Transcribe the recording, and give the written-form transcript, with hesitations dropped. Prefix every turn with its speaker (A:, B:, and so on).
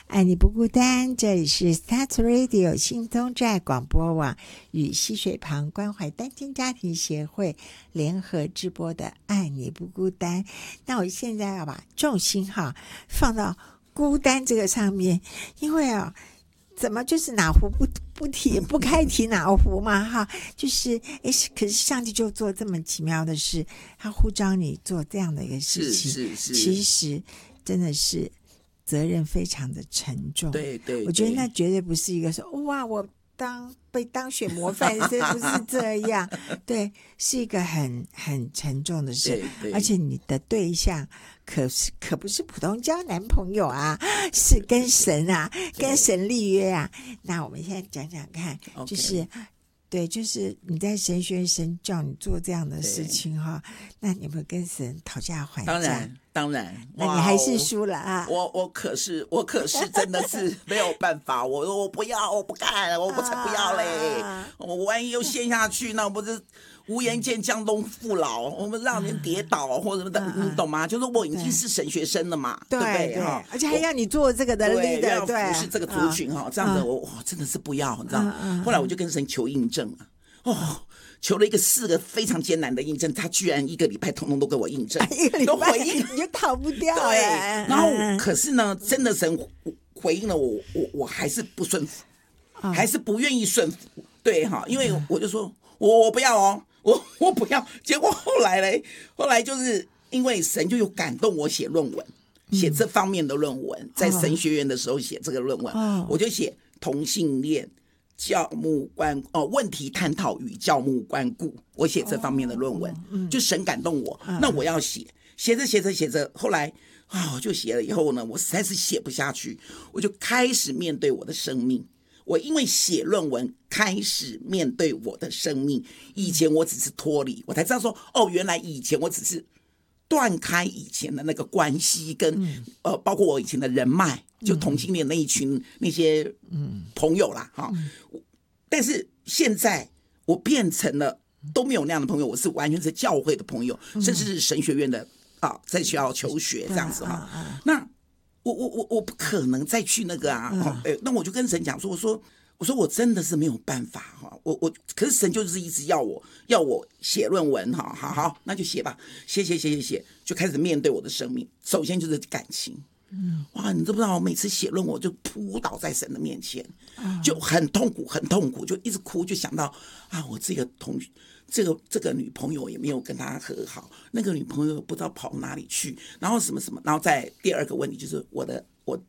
A: 爱你不孤单，这里是 Start Radio 新宗寨广播网与溪水旁关怀单亲家庭协会联合直播的爱你不孤单。那我现在要把重心放到孤单这个上面，因为怎么就是哪壶不开提哪壶嘛就是可是上帝就做这么奇妙的事，他呼召你做这样的一个事情，
B: 是
A: 其实真的是责任非常的沉重。
B: 对，
A: 我觉得那绝对不是一个说哇我被当选模范，这不是这样对，是一个很沉重的事。
B: 对，
A: 而且你的对象可不是普通交男朋友是跟神跟神立约那我们现在讲讲看，就是对，就是你在神学院，神叫你做这样的事情那你会跟神讨价还价？
B: 当然，
A: 那你还是输了
B: 我可是真的是没有办法，我不要，我不干，我才不要嘞！我万一又陷下去，那我不是无颜见江东父老，我们让人跌倒或者的，你懂吗？就是我已经是神学生了嘛，对不对？
A: 而且还要你做这个的 leader，
B: 对，服侍这个族群这样子我真的是不要，你知道？后来我就跟神求印证求了4个非常艰难的印证，他居然1个礼拜通通都给我印证，都回应，
A: 你就逃不掉。
B: 对，然后可是呢，真的神回应了我还是不顺服，还是不愿意顺服。对因为我就说我不要我不要。结果后来就是因为神就有感动我写论文，写这方面的论文，在神学院的时候写这个论文，我就写同性恋教牧问题探讨与教牧关顾，我写这方面的论文，就神感动我，那我要写着，后来我就写了以后呢，我实在是写不下去，我就开始面对我的生命。我因为写论文开始面对我的生命，以前我只是脱离，我才知道说原来以前我只是断开以前的那个关系跟包括我以前的人脉，就同性恋那一群那些朋友啦但是现在我变成了都没有那样的朋友，我是完全是教会的朋友，甚至是神学院的在学校求学这样子那我不可能再去那个那我就跟神讲说，我说我真的是没有办法可是神就是一直要我写论文好，那就写吧，写，就开始面对我的生命。首先就是感情，你知不知道我每次写论文我就扑倒在神的面前，就很痛苦，就一直哭，就想到我这个这个女朋友也没有跟他和好，那个女朋友不知道跑哪里去，然后什么，然后再第二个问题就是我